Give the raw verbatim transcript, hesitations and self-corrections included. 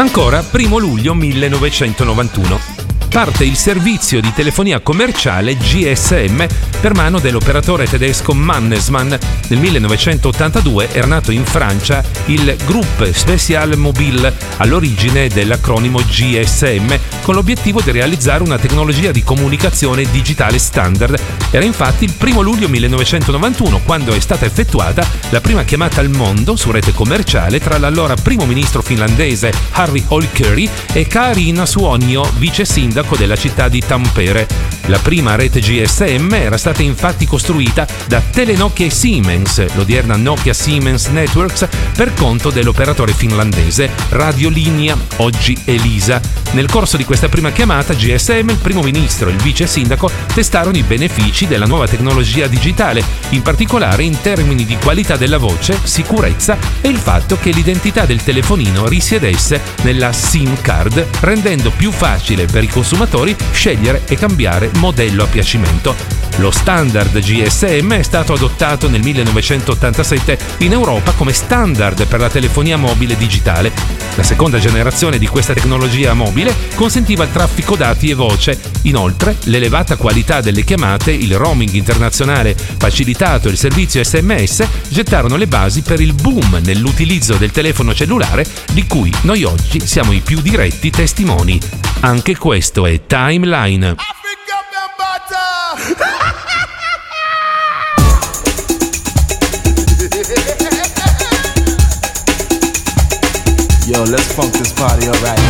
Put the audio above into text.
Ancora, primo luglio millenovecentonovantuno. Parte il servizio di telefonia commerciale G S M per mano dell'operatore tedesco Mannesmann. Nel millenovecentottantadue era nato in Francia il Groupe Spécial Mobile, all'origine dell'acronimo G S M, con l'obiettivo di realizzare una tecnologia di comunicazione digitale standard. Era infatti il primo luglio millenovecentonovantuno quando è stata effettuata la prima chiamata al mondo su rete commerciale tra l'allora primo ministro finlandese Harri Holkeri e Kaarina Suonio, vice sindaco della città di Tampere. La prima rete G S M era stata infatti costruita da Telenokia e Siemens, l'odierna Nokia Siemens Networks, per conto dell'operatore finlandese Radiolinja, oggi Elisa. Nel corso di questa prima chiamata G S M, il primo ministro e il vice sindaco testarono i benefici della nuova tecnologia digitale, in particolare in termini di qualità della voce, sicurezza e il fatto che l'identità del telefonino risiedesse nella SIM card, rendendo più facile per i consumatori scegliere e cambiare modello a piacimento. Lo standard G S M è stato adottato nel millenovecentottantasette in Europa come standard per la telefonia mobile digitale. La seconda generazione di questa tecnologia mobile consentiva il traffico dati e voce. Inoltre, l'elevata qualità delle chiamate, il roaming internazionale facilitato e il servizio S M S gettarono le basi per il boom nell'utilizzo del telefono cellulare di cui noi oggi siamo i più diretti testimoni. Anche questo è Timeline. Yo, let's funk this party, alright.